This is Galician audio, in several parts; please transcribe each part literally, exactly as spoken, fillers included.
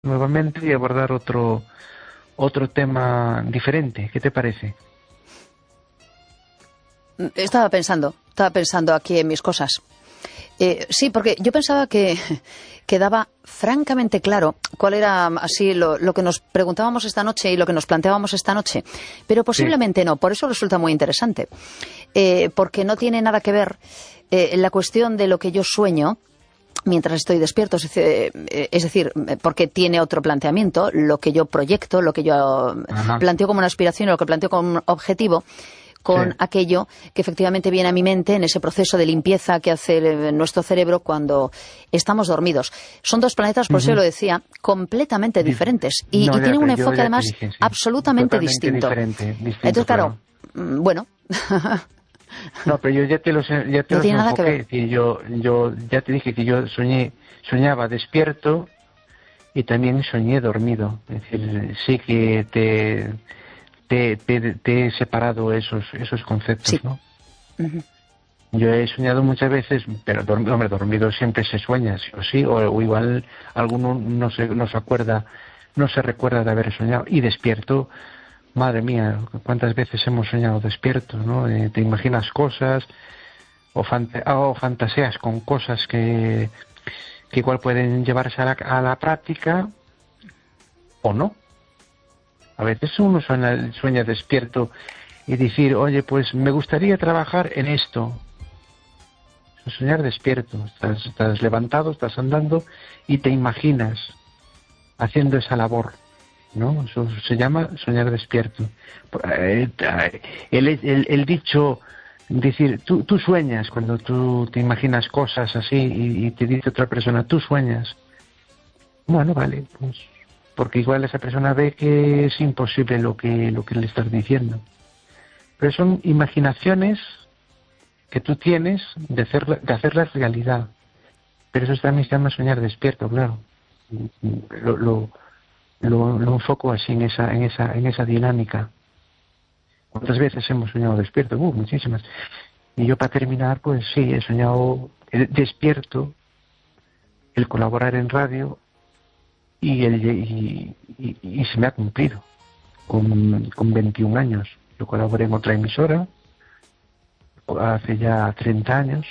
nuevamente y abordar otro otro tema diferente. ¿Qué te parece? Estaba pensando, estaba pensando aquí en mis cosas. Eh, sí, porque yo pensaba que quedaba francamente claro cuál era así lo, lo que nos preguntábamos esta noche y lo que nos planteábamos esta noche, pero Sí, posiblemente no, por eso resulta muy interesante, eh, porque no tiene nada que ver eh, la cuestión de lo que yo sueño mientras estoy despierto, es decir, eh, es decir, porque tiene otro planteamiento, lo que yo proyecto, lo que yo ajá, planteo como una aspiración, lo que planteo como un objetivo, sí, con aquello que efectivamente viene a mi mente en ese proceso de limpieza que hace eh, nuestro cerebro cuando estamos dormidos. Son dos planetas, por eso yo ujú, lo decía, completamente dif- diferentes y, no, y ya, tienen un pero yo enfoque ya te además dije, sí, absolutamente totalmente distinto. diferente, distinto, Entonces, claro, claro. mm, bueno, No, pero yo ya te los, ya te no los tiene nada que ver. enfoqué, que yo, yo ya te dije que yo soñé, soñaba despierto y también soñé dormido. Es decir, sí que te, te, te, te he separado esos, esos conceptos, Sí. ¿no? Ujú. Yo he soñado muchas veces, pero dormido, hombre, dormido siempre se sueña, sí o sí, o, o igual alguno no se, no se acuerda, no se recuerda de haber soñado. Y despierto, madre mía, cuántas veces hemos soñado despierto, ¿no? Eh, te imaginas cosas o, fante- o fantaseas con cosas que, que igual pueden llevarse a la, a la práctica o no. A veces uno sueña, sueña despierto y decir, oye, pues me gustaría trabajar en esto. Soñar despierto, estás, estás levantado, estás andando y te imaginas haciendo esa labor, ¿no? Eso se llama soñar despierto. Eh, El, el, el dicho, decir, tú, tú sueñas cuando tú te imaginas cosas así y, y te dice otra persona, tú sueñas. Bueno, vale, pues porque igual esa persona ve que es imposible lo que, lo que le estás diciendo. Pero son imaginaciones que tú tienes de, hacer, de hacerlas realidad. Pero eso también se llama soñar despierto, claro. Lo, lo, lo, lo enfoco así en esa, en esa, en esa dinámica. ¿Cuántas veces hemos soñado despierto? Uh, muchísimas. Y yo para terminar, pues sí, he soñado despierto, el colaborar en radio y, el, y, y, y se me ha cumplido. Con, con veintiún años. Yo colaboré en otra emisora hace ya treinta años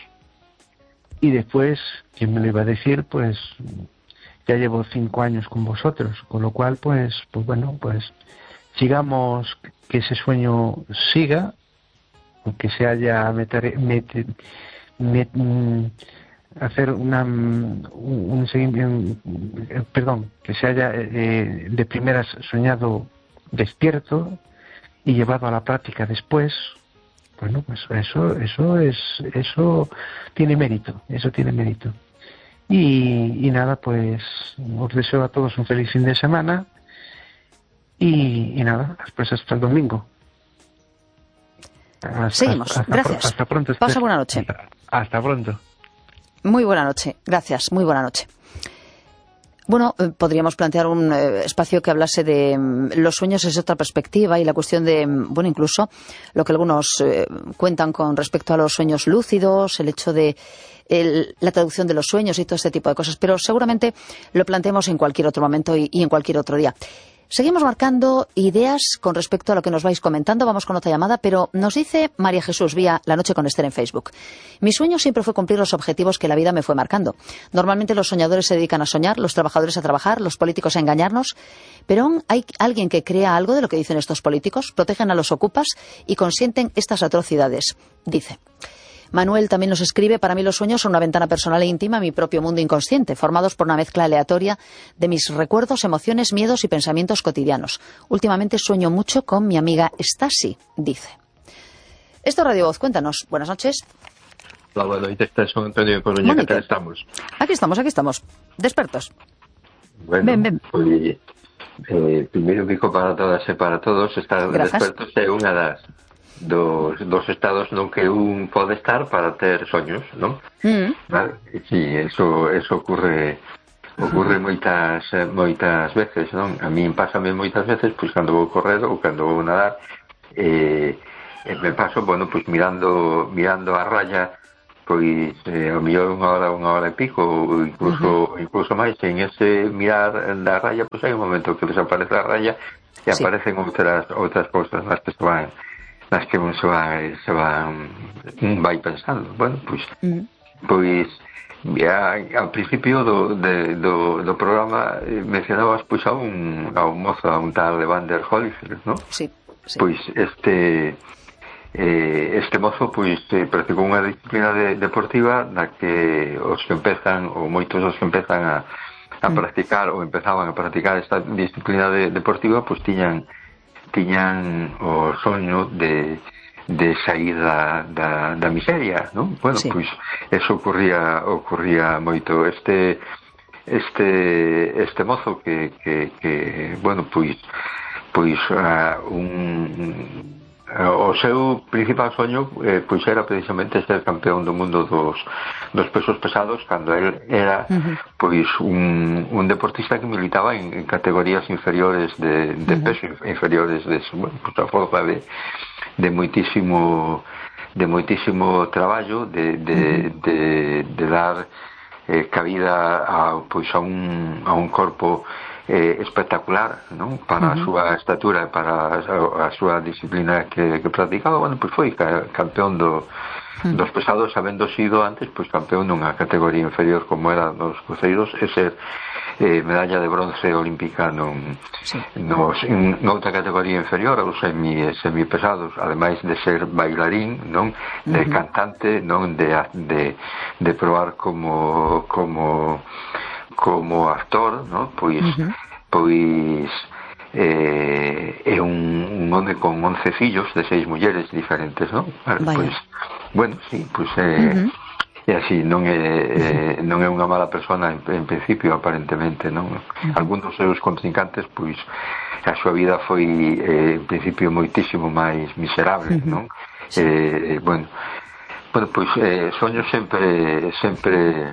y después, ¿quién me lo iba a decir? Pues ya llevo cinco años con vosotros, con lo cual, pues, pues bueno, pues sigamos, que ese sueño siga, que se haya meter, meter, met, mm, hacer una un, un seguimiento, perdón, que se haya eh, de primeras soñado despierto y llevado a la práctica después. Bueno, pues eso, eso es, eso tiene mérito, eso tiene mérito. Y, y nada, pues os deseo a todos un feliz fin de semana y, y nada, pues hasta el domingo. Hasta, Seguimos. hasta, hasta, Gracias. hasta pronto, Esther. Pasa buena noche. Hasta, hasta pronto. Muy buena noche. Gracias. Muy buena noche. Bueno, eh, podríamos plantear un eh, espacio que hablase de mm, los sueños desde otra perspectiva y la cuestión de, mm, bueno, incluso lo que algunos eh, cuentan con respecto a los sueños lúcidos, el hecho de el- la traducción de los sueños y todo este tipo de cosas. Pero seguramente lo planteemos en cualquier otro momento y, y en cualquier otro día. Seguimos marcando ideas con respecto a lo que nos vais comentando. Vamos con otra llamada, pero nos dice María Jesús vía La Noche con Esther en Facebook. Mi sueño siempre fue cumplir los objetivos que la vida me fue marcando. Normalmente los soñadores se dedican a soñar, los trabajadores a trabajar, los políticos a engañarnos. Pero aún hay alguien que crea algo de lo que dicen estos políticos, protegen a los ocupas y consienten estas atrocidades. Dice. Manuel también nos escribe, para mí los sueños son una ventana personal e íntima a mi propio mundo inconsciente, formados por una mezcla aleatoria de mis recuerdos, emociones, miedos y pensamientos cotidianos. Últimamente sueño mucho con mi amiga Stasi, dice. Esto es Radio Voz, cuéntanos. Buenas noches. Hola, buenas noches, son Antonio de Coruña, ¿qué Mónica. tal estamos? Aquí estamos, aquí estamos. Despertos. Bueno, Ven, ven. pues, eh, primeiro digo para todas e para todos, estar Grazas. despertos é unha das dos, dos estados no que un pode estar para ter soños, non? Mm. Vale? Sí, eso, eso ocurre ocurre moitas moitas veces, non? A min pásame moitas veces, pois cando vou correr ou cando vou nadar, eh, me paso, bueno, pois mirando mirando a raya, pois eh, ao mellor unha hora, unha hora e pico ou incluso, uh -huh. incluso máis. En ese mirar da raya, pois hai un momento que desaparece a raya e sí. aparecen outras outras cousas nas que se van nas que se van, se van vai pensando. Bueno, pois uh -huh. pois a, ao principio do, de, do, do programa eh, mencionabas pois a un, a un mozo, a un tal Evander Holyfield, ¿no? Sí, sí. Pois este eh, este mozo pois eh, practicou unha disciplina de, deportiva na que os que empezan, ou moitos os que empezan a, a mm. practicar ou empezaban a practicar esta disciplina de, deportiva pois tiñan tiñan o soño de de sair da, da, da miseria, ¿no? Bueno, sí. pois eso ocurría ocurría moito. Este este este mozo que, que, que bueno, pois pois uh, un uh, o seu principal soño eh, pois era precisamente ser campeón do mundo dos, dos pesos pesados cando él era uh -huh. pois un, un deportista que militaba en, en categorías inferiores de, de uh -huh. peso inferiores de, bueno, pois a forma de de moitísimo de moitísimo traballo de, de, uh -huh. de, de dar eh, cabida a, pois a un, a un corpo eh, espectacular, non? Para uh -huh. a súa estatura, para a, a súa disciplina que, que practicaba. Bueno, pois foi campeón do, uh -huh. dos pesados, habendo sido antes pois campeón nunha categoría inferior como eran os cruceiros, e ser eh, medalla de bronce olímpica non, sí. nos, en outra categoría inferior aos semi, semi pesados, ademais de ser bailarín, non? De uh -huh. cantante, non? De, de, de probar como como como actor, non? Pois uh -huh. pois eh, é un, un home con once fillos de seis mulleres diferentes, non? Vale, pois, bueno, sí, pois eh, uh -huh. e así non é, eh, non é unha mala persona en, en principio, aparentemente, non? Uh-huh. Algúns dos seus contrincantes pois a súa vida foi eh, en principio moitísimo máis miserable, uh-huh. non? Sí. Eh, bueno, bueno, pois eh, soños sempre sempre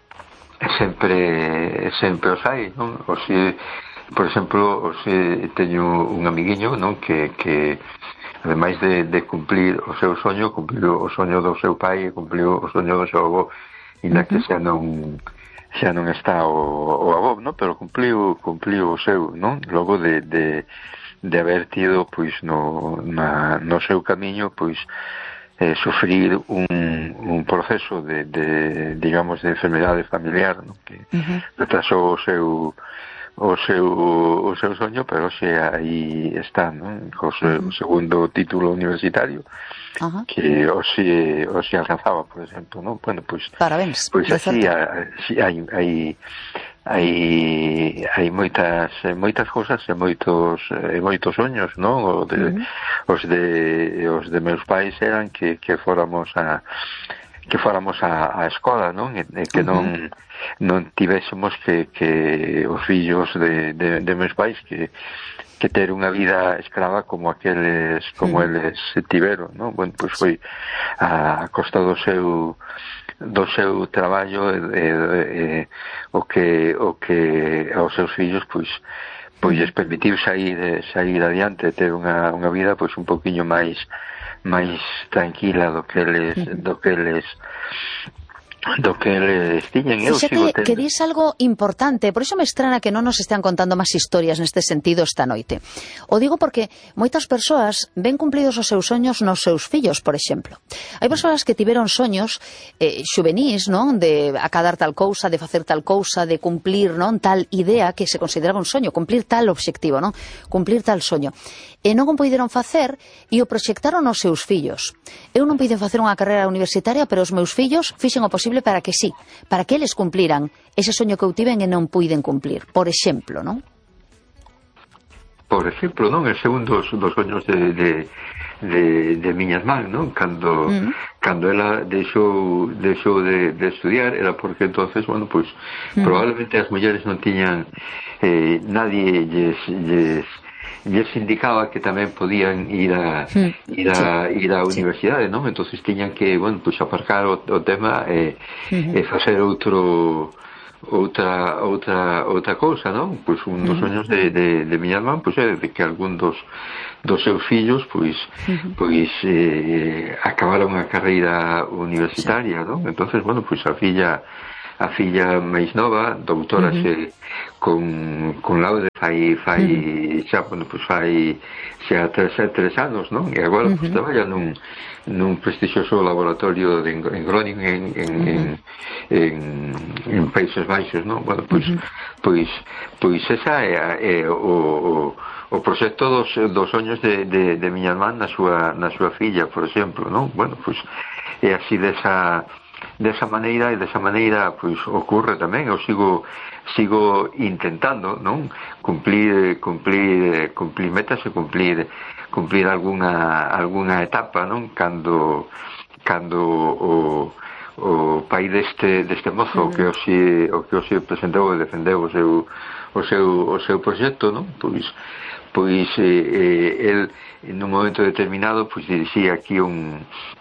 sempre sempre os hai, non? O se, por exemplo, o se teño un amiguiño, non? Que que ademais de, de cumplir o seu soño, cumpliu o soño do seu pai e cumpliu o soño do seu avó, inda que xa non xa non está o, o avó, non? Pero cumpliu cumpliu o seu, non? Logo de, de, de haber tido pois no, na, no seu camiño pois eh, sufrir un, un proceso de, de digamos de enfermedade familiar, non? Que uh-huh. retrasou o seu o seu o seu soño, pero xe aí está, non? O seu uh -huh. segundo título universitario uh -huh. que o xe o xe alcanzaba, por exemplo, non? Bueno, pois parabéns. Pois así hai hai hai hai moitas moitas cousas e moitos e moitos soños, non? O de, uh -huh. os de os de meus pais eran que que fóramos a que fóramos a, a escola, non? E, e que non uh -huh. non tivésemos que, que os fillos de, de, de meus pais que, que ter unha vida escrava como aqueles como uh -huh. eles tiveron, non? Bueno, pois foi a, a costa do seu do seu traballo e, e, e o que o que aos seus fillos pois pois lles permitiu sair sair adiante, ter unha unha vida pois un poquiño máis máis tranquila do que eles do que eles do que eles tiñen. Eu sigo tendo. Que dis algo importante, por iso me estrana que non nos estean contando máis historias neste sentido esta noite. O digo porque moitas persoas ven cumplidos os seus soños nos seus fillos, por exemplo. Hai persoas que tiveron soños eh, xuvenís, non? De acadar tal cousa, de facer tal cousa, de cumplir, non? Tal idea que se consideraba un soño, cumplir tal obxectivo, non? Cumplir tal soño. E non o puideron facer e o proxectaron os seus fillos. Eu non puiden facer unha carreira universitaria, pero os meus fillos fixen o posible para que sí, para que eles cumpliran ese soño que eu tiven e non puiden cumplir, por exemplo, non? Por exemplo, non? Ese un dos, dos soños de, de, de, de miñas man, non? Cando, mm. cando ela deixou, deixou de, de estudiar, era porque entonces, bueno, pues mm. probablemente as mulleres non tiñan eh, nadie lles, lles lles indicaba que tamén podían ir a ir a ir á universidade, non? Entonces tiñan que, bueno, pues aparcar o, o tema e, uh -huh. e facer outro outra outra outra cousa, non? Pois un dos soños de, de, de miña irmán pois é de que algún dos dos seus fillos pois uh-huh. pois eh, acabaron a carreira universitaria, non? Entonces, bueno, pois a filla a filla máis nova, doutorase uh-huh. con con laude fai fai uh-huh. xa, bueno, pois fai xa tres, tres anos, non? E agora uh-huh. pois traballa nun nun prestixioso laboratorio de, en Groningen en, en, uh-huh. en, en, en Países Baixos, non? Bueno, pois uh-huh. pois pois esa é, é o, o o proxecto dos, dos soños de, de, de miña irmán na súa, na súa filla, por exemplo, non? Bueno, pois é así desa desa maneira e desa maneira pois ocorre tamén. Eu sigo sigo intentando, non? Cumplir cumplir cumplir metas e cumplir cumplir algunha algunha etapa, non? Cando cando o o pai deste deste mozo uh-huh. que hoxe o que hoxe presentou e defendeu o seu o seu o seu proxecto, non? Pois pois eh, el nun momento determinado pois dirixía aquí un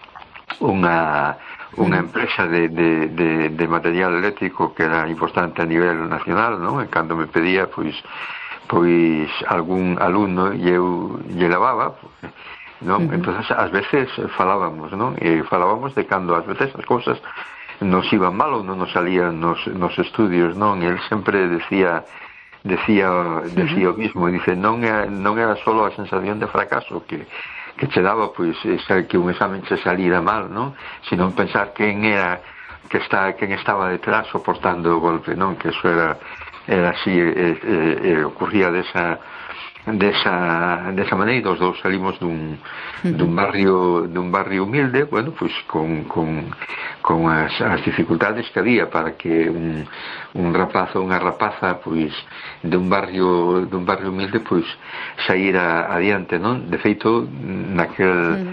unha unha empresa de, de, de, de material eléctrico que era importante a nivel nacional, non? E cando me pedía pois pois algún alumno e eu lle lavaba, non? Uh-huh. Entonces ás veces falábamos, non? E falábamos de cando ás veces as cousas nos iban mal ou non nos salían nos, nos estudios, non? E el sempre decía decía decía o mismo, dice, non era, non era solo a sensación de fracaso que que che daba, pois, ser que un examen che salira mal, non? Sino pensar quen era que está quen estaba detrás soportando o golpe, non? Que eso era era así, eh, eh, ocurría desa desa desa maneira. Os dous salimos dun dun barrio dun barrio humilde, bueno, pois con con con as, as dificultades que había para que un un rapaz ou unha rapaza pois dun barrio dun barrio humilde pois saíra adiante, non? De feito, naquel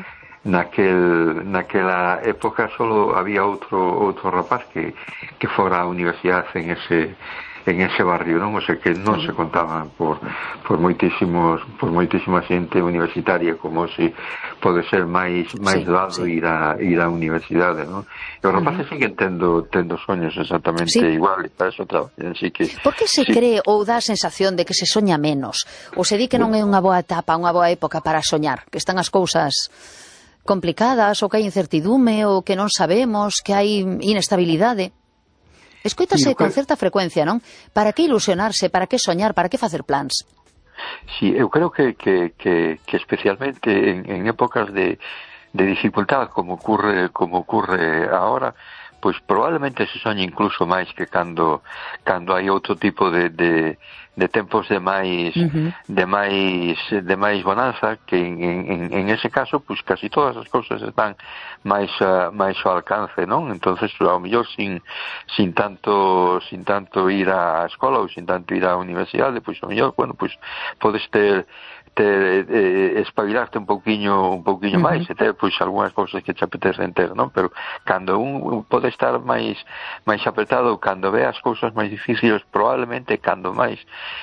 naquel naquela época solo había outro outro rapaz que que fora á universidade en ese en ese barrio, non? O sea que non se contaban por por moitísimos por moitísima xente universitaria como se pode ser máis máis sí, doado sí. ir a ir á universidade, non? E os rapaces uh-huh. siguen tendo tendo soños exactamente sí. igual, e para eso traballan, así que por que se sí. cree ou dá a sensación de que se soña menos? Ou se di que non é unha boa etapa, unha boa época para soñar, que están as cousas complicadas, ou que hai incertidume, ou que non sabemos, que hai inestabilidade? Escoítase con certa frecuencia, non? Para que ilusionarse, para que soñar, para que facer plans? Sí, eu creo que, que, que, que especialmente en, en épocas de, de dificultad como ocurre como ocurre ahora, pois probablemente se soñe incluso máis que cando cando hai outro tipo de, de, de tempos de máis uh-huh. de máis de máis bonanza, que en, en, en ese caso pois casi todas as cousas están máis uh, máis ao alcance, non? Entonces ao mellor sin sin tanto sin tanto ir á escola ou sin tanto ir á universidade, pois ao mellor, bueno, pois podes ter te eh, espabilarte un pouquiño un pouquiño uh-huh. máis e ter pois algunhas cousas que te apetecen ter, non? Pero cando un pode estar máis máis apretado, cando ve as cousas máis difíciles, probablemente cando máis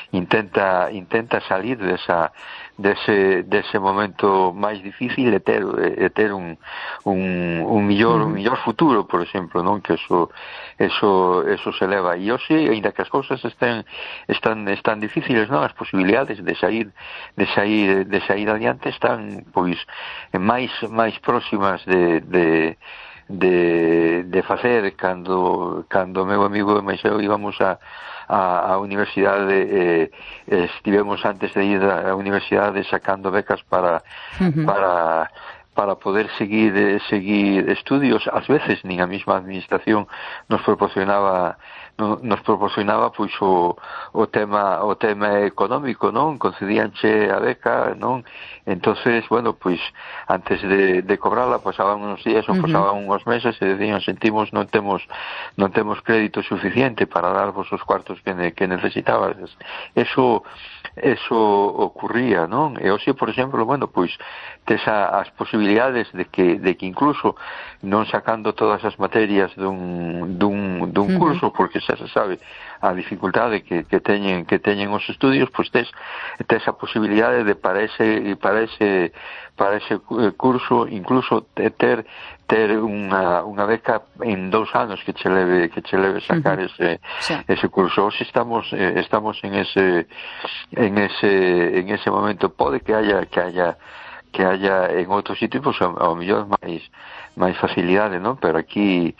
intenta intenta salir desa dese dese momento máis difícil e ter e ter un un un millor uh-huh. un millor futuro, por exemplo, non? Que eso eso eso se eleva. E hoxe, aínda que as cousas estén están están difíciles, non? As posibilidades de sair de sair de sair adiante están pois máis máis próximas de de de de facer cando cando meu amigo e máis eu íbamos a a, a universidade eh, estivemos antes de ir á universidade sacando becas para uh-huh. para para poder seguir seguir estudios. Ás veces nin a mesma administración nos proporcionaba nos proporcionaba pois o, o tema o tema económico, non? Concedíanche a beca, non? Entonces, bueno, pois antes de, de cobrarla pasaban uns días ou pasaban uh-huh. uns meses e decían, sentimos, non temos non temos crédito suficiente para darvos os cuartos que, ne, que necesitabas. Eso eso ocurría, non? E hoxe, por exemplo, bueno, pois tes as posibilidades de que de que incluso non sacando todas as materias dun dun dun uh-huh. curso, porque xa se sabe a dificultade que, que teñen que teñen os estudios, pois tes tes a posibilidade de para ese para ese para ese curso incluso ter ter unha unha beca en dous anos que che leve que che leve sacar uh-huh. ese sí. ese curso. Hoxe estamos eh, estamos en ese en ese en ese momento, pode que haya que haya que haya en outros sitios pois pues, ao mellor máis máis facilidade, non? Pero aquí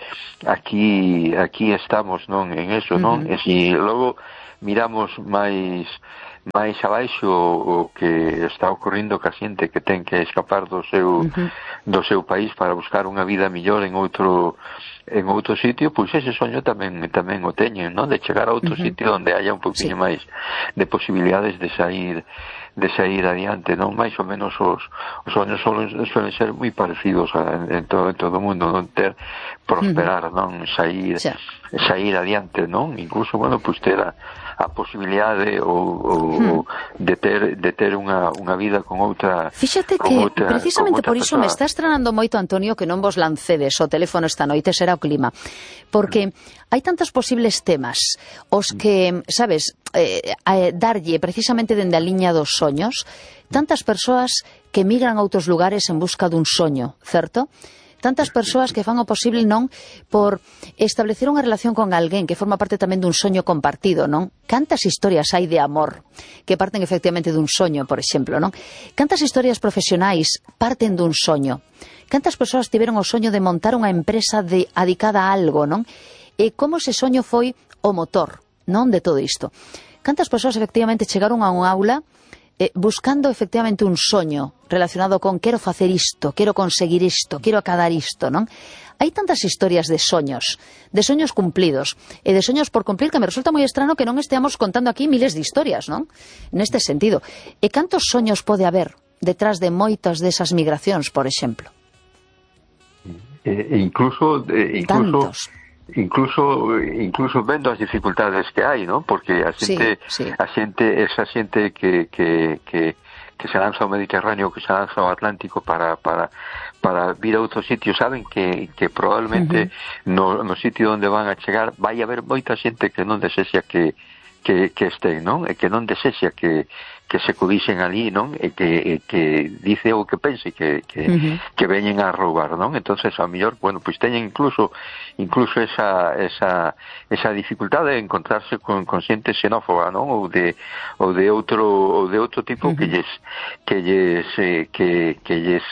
aquí aquí estamos, non, en eso, non? Uh-huh. E si logo miramos máis máis abaixo o que está ocorrendo ca xente que ten que escapar do seu uh-huh. do seu país para buscar unha vida mellor en outro en outro sitio, pois ese soño tamén tamén o teñen, non? De chegar a outro uh-huh. sitio onde haya un poquinho sí. máis de posibilidades de sair de sair adiante, non? Mais ou menos os, os soños suelen, suelen ser moi parecidos a, en, todo, en todo o mundo, non? Ter prosperar, uh-huh. non? Sair sí. sair adiante, non? Incluso, bueno, pois ter a, a posibilidade ou, ou hmm. de ter de ter unha, unha vida con outra. Fíxate que outra, precisamente por iso me está estranando moito, Antonio, que non vos lancedes o teléfono esta noite, será o clima, porque hai tantos posibles temas os que, sabes, eh, eh, darlle precisamente dende a liña dos soños, tantas persoas que migran a outros lugares en busca dun soño, certo? Tantas persoas que fan o posible, non, por establecer unha relación con alguén que forma parte tamén dun soño compartido, non? Cantas historias hai de amor que parten efectivamente dun soño, por exemplo, non? Cantas historias profesionais parten dun soño? Cantas persoas tiveron o soño de montar unha empresa de, adicada a algo, non? E como ese soño foi o motor, non, de todo isto? Cantas persoas efectivamente chegaron a un aula Eh, buscando efectivamente un soño relacionado con quero facer isto, quero conseguir isto, quero acadar isto, non? Hai tantas historias de soños, de soños cumplidos e de soños por cumplir que me resulta moi estrano que non esteamos contando aquí miles de historias, non? Neste sentido. E cantos soños pode haber detrás de moitas desas migracións, por exemplo? E, incluso... E, incluso... Tantos. incluso incluso vendo as dificultades que hai, ¿no? Porque a xente sí, sí. a xente esa xente que que que que se lanza ao Mediterráneo, que se lanza ao Atlántico para para para vir a outros sitios, saben que que probablemente uh-huh. no no sitio onde van a chegar vai haber moita xente que non desexa que que que estén, non? E que non desexa que que se codixen ali, non? E que e que dice o que pense que que uh-huh. que veñen a roubar, non? Entonces, ao mellor, bueno, pois teñen incluso incluso esa esa esa dificultade de encontrarse con con xente xenófoba, non? Ou de ou de outro ou de outro tipo uh-huh. que lles que lles eh, que que lles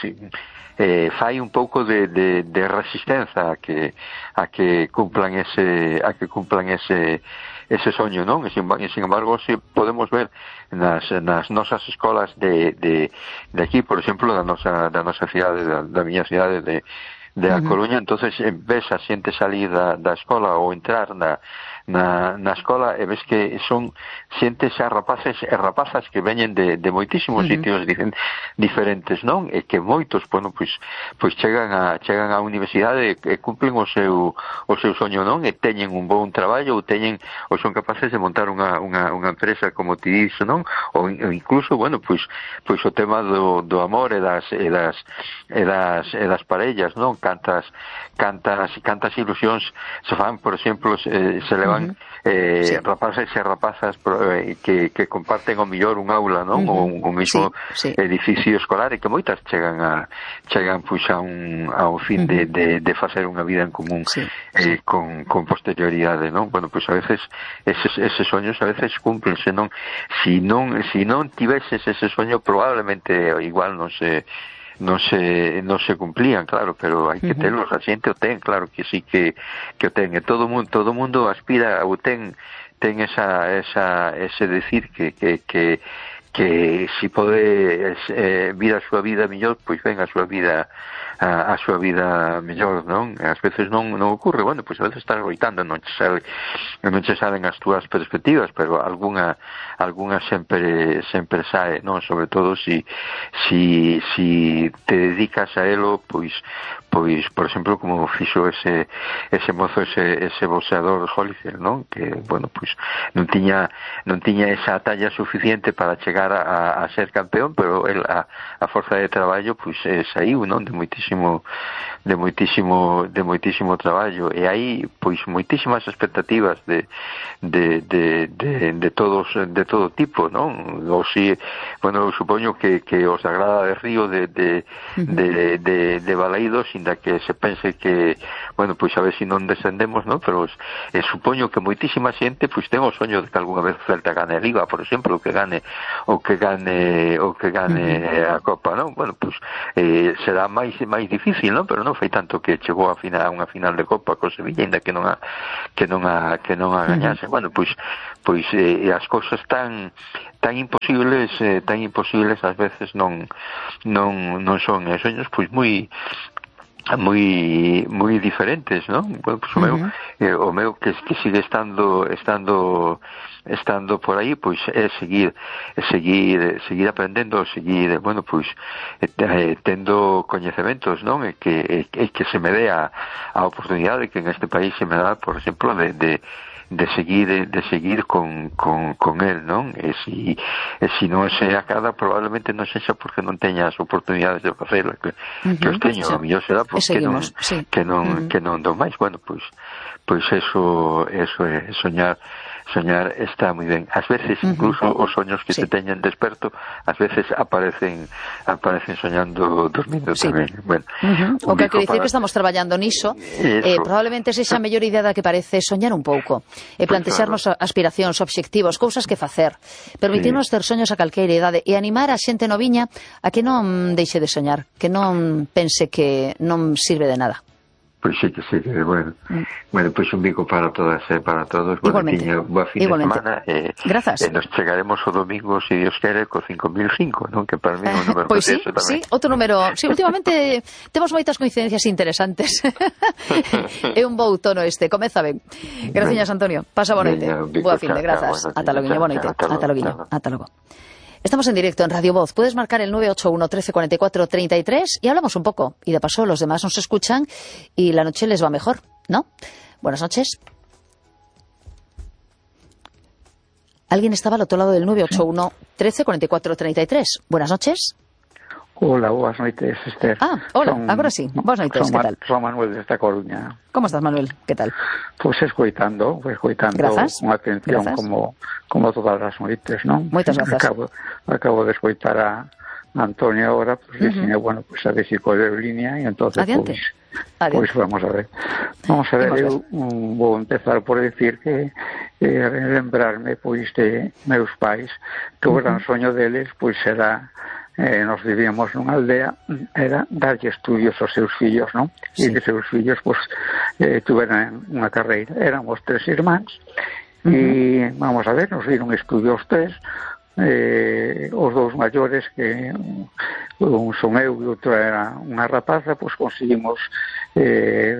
eh, fai un pouco de, de, de resistencia a que a que cumplan ese a que cumplan ese ese soño, non? E sin, e sin embargo, si podemos ver nas, nas nosas escolas de, de, de aquí, por exemplo, da nosa, da nosa cidade, da, da miña cidade de, de A Coruña, uh-huh. entonces ves a xente salir da, da escola ou entrar na, na, na escola e ves que son xente xa rapaces e rapazas que veñen de, de moitísimos uh-huh. sitios dicen, diferentes, non? E que moitos, bueno, pois, pois chegan a chegan á universidade e, e cumplen o seu o seu soño, non? E teñen un bon traballo ou teñen ou son capaces de montar unha, unha, unha empresa como ti dixo, non? Ou, ou incluso, bueno, pois pois o tema do, do amor e das e das e das e das parellas, non? Cantas cantas cantas ilusións se fan, por exemplo, se, se levan uh-huh. eh, sí. rapaces e rapazas eh, que, que comparten o millor un aula, non? Uh-huh. O un mismo sí, sí. edificio escolar e que moitas chegan a chegan pois a un ao fin uh-huh. de, de, de facer unha vida en común sí, eh, sí. con, con posterioridade, non? Bueno, pois a veces eses, eses soños a veces cúmplense, non? Si non, si non tiveses ese soño probablemente igual non se non se non se cumplían, claro, pero hai que telos, a xente o ten, claro que sí que que o ten, e todo mundo todo mundo aspira ou ten ten esa esa ese decir que que que que si pode eh, vir a súa vida mellor, pois ven a súa vida a, a súa vida mellor, non? Ás veces non non ocorre, bueno, pois a veces estás loitando, non che sale, non che salen as túas perspectivas, pero algunha algunha sempre sempre sae, non? Sobre todo si si si te dedicas a elo, pois pois, por exemplo, como fixo ese ese mozo, ese ese boxeador Holyfield, non? Que, bueno, pois non tiña non tiña esa talla suficiente para chegar chegar a, a ser campeón, pero el, a, a forza de traballo pois eh, saiu, non, de moitísimo de moitísimo de moitísimo traballo, e hai pois moitísimas expectativas de de, de, de, de todos de todo tipo, non? Ou si, bueno, supoño que, que os agrada de Río de de, de, de, de Balaídos, inda que se pense que, bueno, pois a ver se non descendemos, non? Pero eh, supoño que moitísima xente pois ten o soño de que algunha vez Celta gane a Liga, por exemplo, o que gane o que gane o que gane a Copa, non? Bueno, pois eh, será máis máis difícil, non? Pero non foi tanto que chegou a final a unha final de Copa co Sevilla, ainda que non a que non a que non a gañase. Uh-huh. Bueno, pois pois eh, as cousas tan tan imposibles, eh, tan imposibles ás veces non non non son, e soños pois moi moi moi diferentes, non? Bueno, pues o meu uh-huh. eh, o meu que que sigue estando estando estando por aí, pois é seguir é seguir seguir aprendendo, seguir, bueno, pois eh, tendo coñecementos, non? E que e que se me dé a, a oportunidade que en este país se me dá, por exemplo, de de de seguir de seguir con, con, con él, non? E si, e si non se acada, probablemente non sexa porque non teña as oportunidades de facelo, que, uh-huh. que os teño, sí. A mellor será porque non, sí. que non, uh-huh. que non do máis. Bueno, pois pois eso, eso é soñar, soñar está moi ben. Ás veces incluso uh-huh. os soños que sí. te teñen desperto, ás veces aparecen aparecen soñando dormindo sí. tamén. Bueno, uh-huh. O que quero dicir para... que estamos traballando niso, eh, probablemente sexa a mellor idea da que parece soñar un pouco, e plantexarnos claro. aspiracións, obxectivos, cousas que facer, permitirnos sí. ter soños a calqueira idade e animar a xente noviña a que non deixe de soñar, que non pense que non sirve de nada. Pois sí que sí, que bueno. Mm. Bueno, pois un bico para todas e eh, para todos. Bueno, igualmente. Tiña boa fin Igualmente. de semana. Eh, Grazas. E eh, nos chegaremos o domingo, se si Dios quere, co cinco mil cinco, non? Que para mí é un número pois sí, tamén. sí, outro número. Sí, últimamente temos moitas coincidencias interesantes. É un bo outono este, comeza ben. Graciñas, Antonio. Pasa boa noite. Boa fin de grazas. Ata logo, boa noite. Ata logo. Ata logo. Estamos en directo en Radio Voz. Puedes marcar el nueve ocho uno, trece, cuarenta y cuatro, treinta y tres y hablamos un poco. Y de paso los demás nos escuchan y la noche les va mejor, ¿no? Buenas noches. Alguien estaba al otro lado del nueve ocho uno, trece, cuarenta y cuatro, treinta y tres. Buenas noches. Hola, boas noites, Esther. Ah, hola, son, agora sí. Boas noites, que tal? Son Manuel desta Coruña. Como estás, Manuel? Que tal? Pois pues escoitando, pues escoitando con atención como como todas as noites, non? Moitas grazas. Acabo, acabo de escoitar a Antonio agora, pues uh-huh. dixen, bueno, pues a ver si coller línea e entonces Adiante. Pues, Adiante. Pues vamos a ver. Vamos a ver, eu um, vou empezar por decir que eh, lembrarme pois de meus pais, que o uh-huh. gran soño deles pois era Eh, nos vivíamos nunha aldea, era darlle estudios aos seus fillos, non? Sí. E que seus fillos, pois, eh, tuveran unha carreira. Éramos tres irmáns, uh-huh. e, vamos a ver, nos viron estudios tres, eh, os dous maiores, que un son eu e outro era unha rapaza, pois conseguimos eh,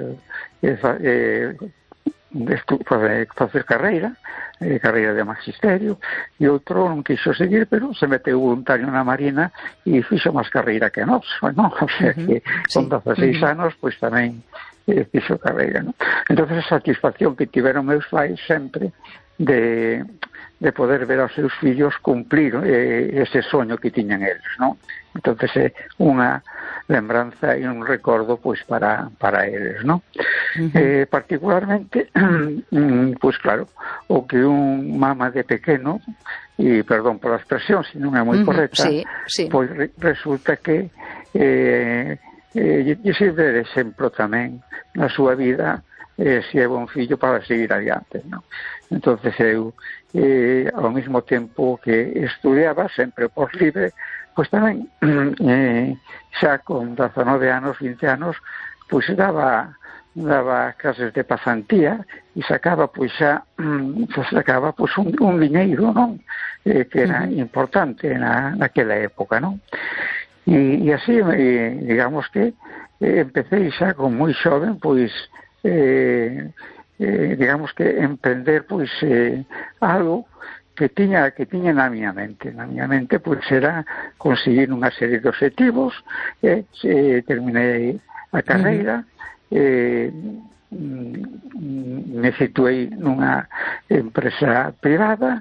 eh, facer, facer carreira, eh, carreira de magisterio, e outro non quixo seguir, pero se meteu voluntario na Marina e fixo máis carreira que nós, non? O sea que uh-huh. con dezaseis uh-huh. anos, pois tamén eh, fixo carreira, non? Entón, a satisfacción que tiveron meus pais sempre de, de poder ver aos seus fillos cumplir eh, ese soño que tiñan eles, non? Entón, é unha lembranza e un recordo pois para para eles, non? Uh-huh. Eh, particularmente, pois claro, o que un mama de pequeno, e perdón por a expresión, se non é moi uh-huh. correcta, sí, sí. pois re, resulta que eh, eh, e sirve de exemplo tamén na súa vida, eh, se é bon fillo para seguir adiante, non? Entonces eu, eh, ao mesmo tempo que estudiaba sempre por libre, pois tamén eh, xa con dezanove anos, vinte anos, pois daba daba clases de pasantía e sacaba pois xa sacaba pois un, un diñeiro, non? Eh, que era uh-huh. importante na, naquela época, non? E, e así, eh, digamos que eh, empecé xa con moi xoven, pois eh, eh, digamos que emprender pois eh, algo que tiña que tiña na miña mente. Na miña mente pois era conseguir unha serie de objetivos, eh, eh, terminei a carreira, eh, me situei nunha empresa privada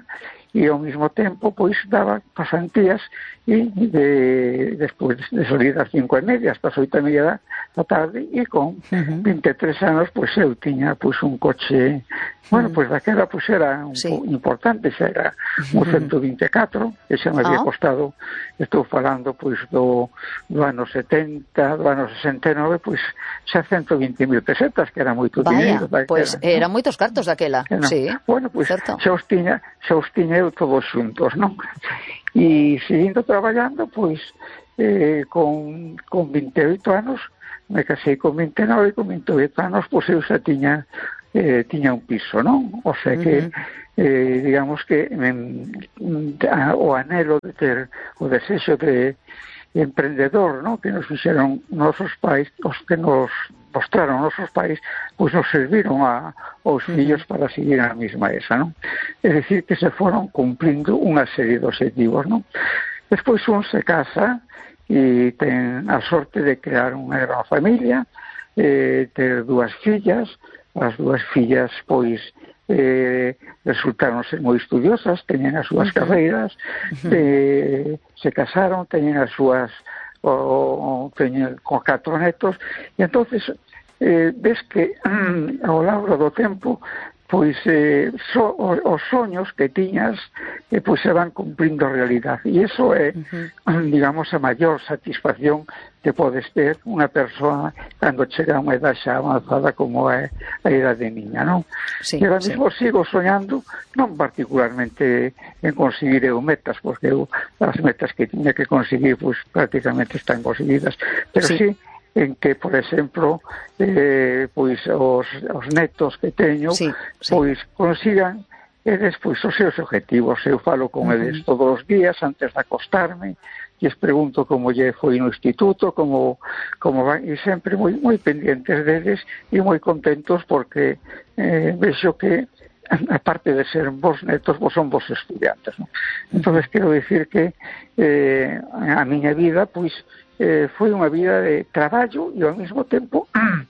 e ao mesmo tempo pois daba pasantías e de, despois de salir das cinco e media hasta as oito e media da, da tarde, e con uh-huh. vinte e tres anos pois eu tiña pois un coche, bueno, uh-huh. pois daquela pois era un sí. pouco importante, xa era un ciento vinte e catro, que xa me había oh. costado, estou falando pois do, do ano setenta, do ano sesenta e nove, pois xa ciento vinte mil pesetas, que era moito dinheiro. Vaya, pois pues, eran moitos cartos daquela, no. sí. Bueno, pois pues, xa os tiña, xa os tiña eu todos xuntos, non? E seguindo traballando, pois eh, con, con vinte e oito anos, me casei con vinte e nove, con vinte e oito anos, pois eu xa tiña eh, tiña un piso, non? O sea que, uh-huh. eh, digamos que mm, o anhelo de ter, o desexo de emprendedor, non? Que nos fixeron nosos pais, os que nos mostraron nosos pais, pois nos serviron a, aos fillos para seguir a mesma esa, non? É dicir, que se foron cumplindo unha serie de objetivos, non? Despois un se casa e ten a sorte de crear unha gran familia, eh, ter dúas fillas, as dúas fillas, pois, eh, resultaron ser moi estudiosas, teñen as súas uh-huh. carreiras, uh-huh. eh, se casaron, teñen as súas, o, o, teñen con catro netos, e entonces eh, ves que mm, ao largo do tempo pois eh, so, os soños que tiñas eh, pois se van cumprindo realidade, e iso é uh-huh. digamos a maior satisfacción que podes ter unha persoa cando chega a unha edad xa avanzada como é a idade miña, non? Sí, e agora mesmo sí. sigo soñando, non particularmente en conseguir eu metas, porque eu as metas que tiña que conseguir pois prácticamente están conseguidas, pero sí, sí en que, por exemplo, eh, pois os, os netos que teño, sí, sí. pois consigan eles pois os seus objetivos. Eu falo con uh-huh. eles todos os días antes de acostarme, e les pregunto como lle foi no instituto, como como van, e sempre moi moi pendientes deles e moi contentos porque eh, vexo que aparte de ser vos netos, vos son vos estudiantes, ¿no? Entonces quero dicir que eh, a miña vida pois eh, foi unha vida de traballo e ao mesmo tempo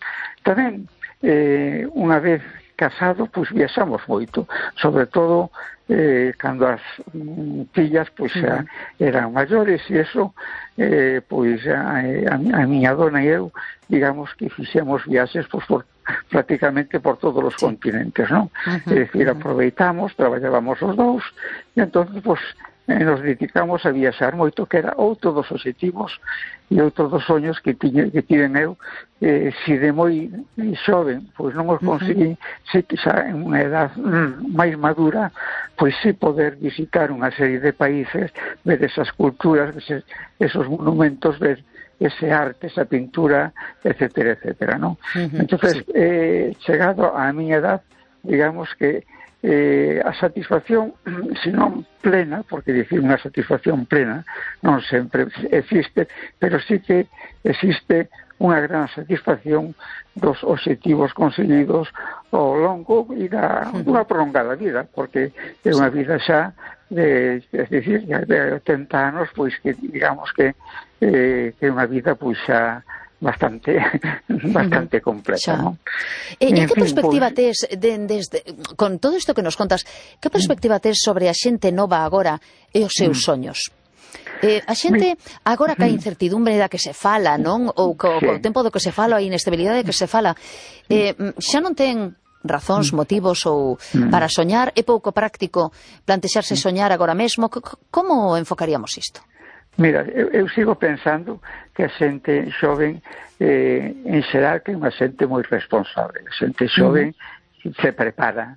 tamén eh, unha vez casado pois viaxamos moito, sobre todo eh, cando as mm, fillas pois xa eran maiores, e eso eh, pois a, a, a miña dona e eu digamos que fixemos viaxes pois por prácticamente por todos os sí. continentes, non? Uh-huh, é dicir, uh-huh. aproveitamos, traballábamos os dous, e entón, pois, eh, nos dedicamos a viaxar moito, que era outro dos objetivos e outro dos soños que tiñe, que tiven eu, eh, si de moi xoven, pois non os conseguí, uh-huh. si xa en unha edad mm, máis madura, pois si poder visitar unha serie de países, ver esas culturas, ver esos monumentos, ver ese arte, esa pintura, etcétera, etcétera, ¿no? Uh-huh, entonces, sí. eh, chegado a miña edad, digamos que eh, a satisfacción, se non plena, porque dicir unha satisfacción plena non sempre existe, pero sí que existe unha gran satisfacción dos objetivos conseguidos ao longo e da unha prolongada vida, porque é unha vida xa de, é dicir, de oitenta anos, pois que digamos que eh, que é unha vida pois xa bastante bastante completa, ¿no? E, e que fin, perspectiva pues... tes de, desde, con todo isto que nos contas, que perspectiva tes sobre a xente nova agora e os seus soños? Eh, a xente agora que a incertidumbre da que se fala, non? Ou co, co tempo do que se fala, a inestabilidade que se fala, eh, xa non ten razóns, motivos ou para soñar? É pouco práctico plantexarse soñar agora mesmo? Como enfocaríamos isto? Mira, eu, eu sigo pensando que a xente xoven eh, en xeral que é unha xente moi responsable. A xente xoven uh-huh. se prepara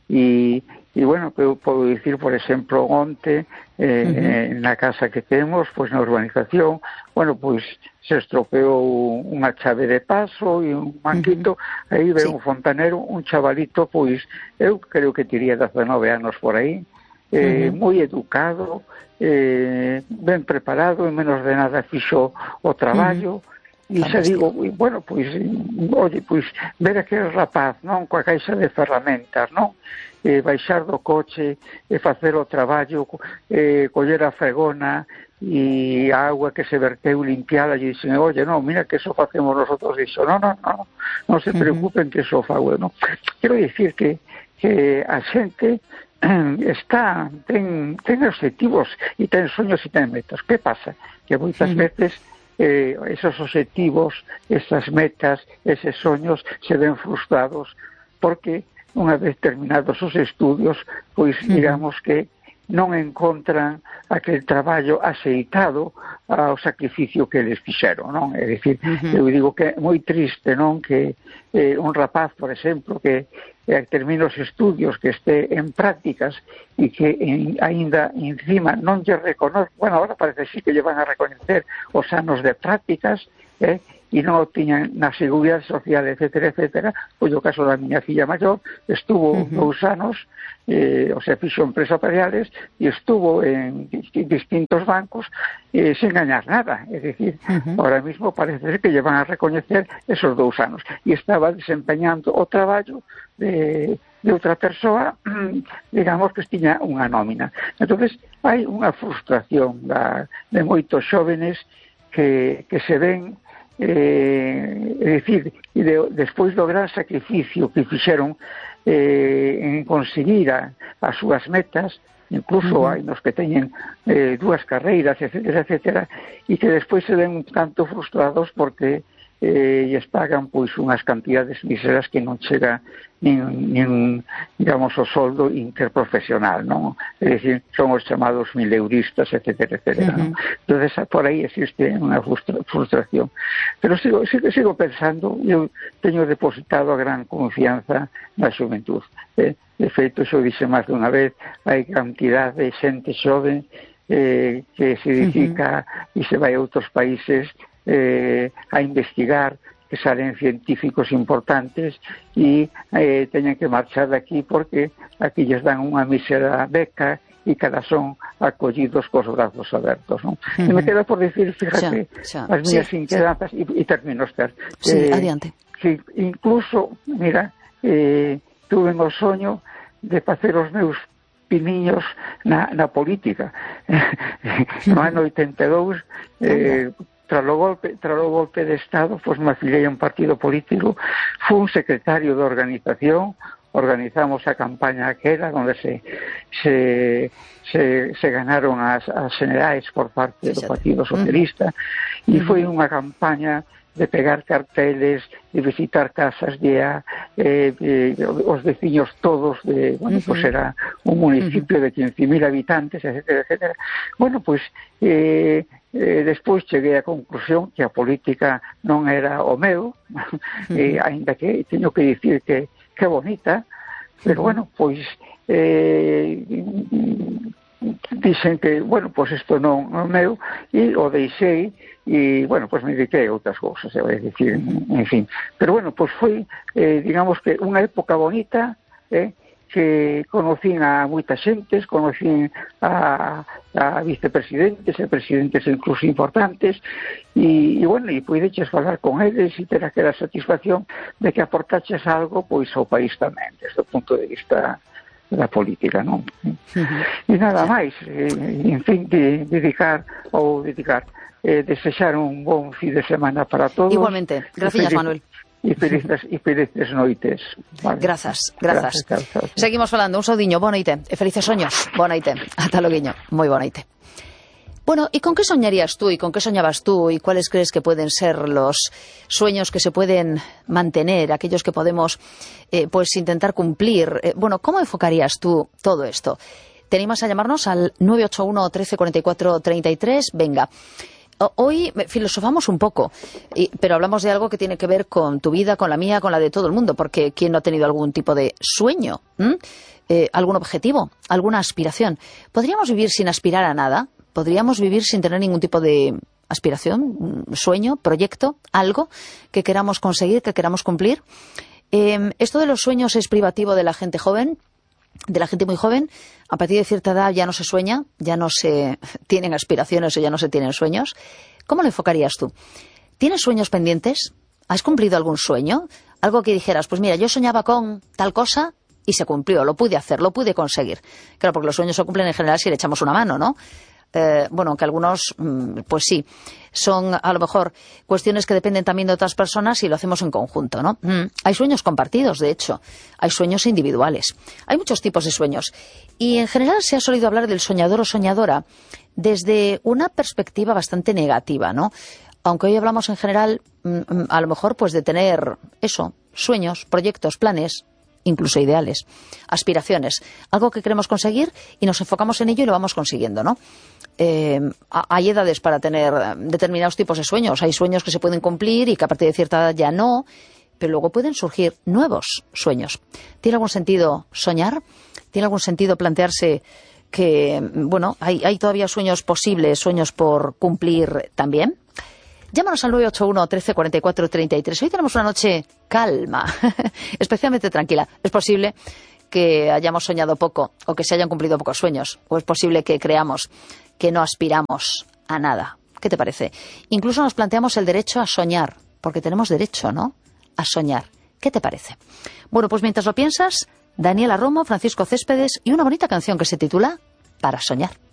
e, e bueno, eu podo dicir, por exemplo, onte eh, uh-huh. na casa que temos, pois na urbanización, bueno, pois se estropeou unha chave de paso e un manquito, uh-huh. aí ve sí. un fontanero, un chavalito, pois eu creo que tiría dezanove anos por aí, eh, uh-huh. moi educado, eh, ben preparado, en menos de nada fixo o traballo, uh-huh. e xa digo, bueno, pois, oye, pois, ver aquel rapaz, non, coa caixa de ferramentas, non, eh, baixar do coche, e facer o traballo, eh, coller a fregona, e a agua que se verteu limpiada, e dixen, oye, non, mira que eso facemos nosotros, dixo, non, non, non, non se preocupen uh-huh. que eso fago, non. Quero dicir que que a xente está ten, ten objetivos e ten sueños e ten metas. Que pasa? Que moitas uh-huh. veces eh, esos objetivos, esas metas, eses soños se ven frustrados porque unha vez terminados os estudios, pois uh-huh. digamos que non encontran aquel traballo axeitado ao sacrificio que eles fixeron, non? É dicir, uh-huh. eu digo que é moi triste, non? Que eh, un rapaz, por exemplo, que eh, termina os estudios, que este en prácticas e que en, aínda encima non lle reconoce, bueno, agora parece sí que lle van a reconocer os anos de prácticas, eh, e non o tiñan na Seguridade Social, etcétera, etcétera. Pois o caso da miña filla maior estuvo uh-huh. dous anos, eh, o sea, fixo empresariales e estuvo en distintos bancos eh, sen gañar nada. É dicir, uh-huh. ahora mismo parece que lle van a recoñecer esos dous anos. E estaba desempeñando o traballo de, de outra persoa, digamos, que tiña unha nómina. Entonces, hai unha frustración da, de moitos xóvenes que, que se ven Eh, é dicir, e de, despois do gran sacrificio que fixeron eh, en conseguir a, as súas metas, incluso uh-huh. hai nos que teñen eh, dúas carreiras, etcétera, etcétera, e que despois se ven un tanto frustrados porque eh, lles pagan pois unhas cantidades míseras que non chega nin, nin digamos, o soldo interprofesional, non? É dicir, son os chamados mileuristas, etcétera, etcétera, uh-huh. non? Entonces, por aí existe unha frustra, frustración. Pero sigo, sigo, sigo pensando, eu teño depositado a gran confianza na xuventud. Eh? De feito, xo dixe máis dunha vez, hai cantidad de xente xoven eh, que se dedica uh-huh. e se vai a outros países Eh, a investigar, que salen científicos importantes e eh, teñen que marchar de aquí porque aquí lles dan unha mísera beca e cada son acollidos cos brazos abertos, non? Uh-huh. E me queda por decir, fíjate, xa, xa. as miñas sí, inquedanzas, e, e termino, Esther. Sí, eh, adiante. Que incluso, mira, eh, tuve o soño de facer os meus piniños na, na política. No ano oitenta e dous, eh, Tras o golpe, tras o golpe de Estado, pois me afiliei a un partido político, fui un secretario de organización, organizamos a campaña aquela donde se se, se, se ganaron as, as generais por parte do Partido Socialista, uh-huh. e foi unha campaña de pegar carteles, de visitar casas de a, eh, eh, os veciños todos de, bueno, uh-huh. pues era un municipio uh-huh. de quince mil habitantes, etcétera, etcétera. Bueno, pues eh, eh, despois cheguei á conclusión que a política non era o meu, uh-huh. eh, ainda que teño que dicir que que bonita, pero uh-huh. bueno, pois eh, dicen que, bueno, pois isto non é meu, e o deixei, e, bueno, pois me dediquei a outras cousas, é dicir, en fin. Pero, bueno, pois foi, eh, digamos que unha época bonita, eh, que conocín a moita xentes, conocín a, a vicepresidentes e presidentes incluso importantes, e, e bueno, e puideches falar con eles e ter aquela satisfacción de que aportaches algo, pois, ao país tamén, desde o punto de vista da política, non? Uh-huh. E nada máis, eh, en fin, de dedicar ou dedicar, eh, desexar un bon fin de semana para todos. Igualmente, gracias, Manuel. E felices, e felices noites. Vale. Grazas, grazas. Grazas, grazas. Seguimos falando, un saudiño, boa noite, e felices soños, boa noite. Ata loguiño, moi boa noite. Bueno, ¿y con qué soñarías tú y con qué soñabas tú y cuáles crees que pueden ser los sueños que se pueden mantener, aquellos que podemos eh, pues intentar cumplir? Eh, bueno, ¿cómo enfocarías tú todo esto? ¿Te animas a llamarnos al nueve ocho uno, trece, cuarenta y cuatro, treinta y tres? Venga. Hoy filosofamos un poco, pero hablamos de algo que tiene que ver con tu vida, con la mía, con la de todo el mundo, porque ¿quién no ha tenido algún tipo de sueño? ¿Mm? Eh, ¿Algún objetivo? ¿Alguna aspiración? ¿Podríamos vivir sin aspirar a nada? ¿Podríamos vivir sin tener ningún tipo de aspiración, sueño, proyecto, algo que queramos conseguir, que queramos cumplir? Eh, ¿Esto de los sueños es privativo de la gente joven? De la gente muy joven, a partir de cierta edad ya no se sueña, ya no se tienen aspiraciones o ya no se tienen sueños. ¿Cómo lo enfocarías tú? ¿Tienes sueños pendientes? ¿Has cumplido algún sueño? Algo que dijeras, pues mira, yo soñaba con tal cosa y se cumplió, lo pude hacer, lo pude conseguir. Claro, porque los sueños se cumplen en general si le echamos una mano, ¿no? Eh, bueno, que algunos, pues sí, son a lo mejor cuestiones que dependen también de otras personas y lo hacemos en conjunto, ¿no? Mm. Hay sueños compartidos, de hecho, hay sueños individuales, hay muchos tipos de sueños y en general se ha solido hablar del soñador o soñadora desde una perspectiva bastante negativa, ¿no? Aunque hoy hablamos en general, a lo mejor, pues de tener eso, sueños, proyectos, planes, incluso ideales, aspiraciones, algo que queremos conseguir y nos enfocamos en ello y lo vamos consiguiendo, ¿no? Eh, hay edades para tener determinados tipos de sueños, hay sueños que se pueden cumplir y que a partir de cierta edad ya no, pero luego pueden surgir nuevos sueños. ¿Tiene algún sentido soñar? ¿Tiene algún sentido plantearse que, bueno, hay, hay todavía sueños posibles, sueños por cumplir también? Llámanos al nueve ocho uno, trece, cuarenta y cuatro, treinta y tres. Hoy tenemos una noche calma, especialmente tranquila. Es posible que hayamos soñado poco o que se hayan cumplido pocos sueños. O es posible que creamos que no aspiramos a nada. ¿Qué te parece? Incluso nos planteamos el derecho a soñar, porque tenemos derecho, ¿no?, a soñar. ¿Qué te parece? Bueno, pues mientras lo piensas, Daniela Romo, Francisco Céspedes y una bonita canción que se titula Para soñar.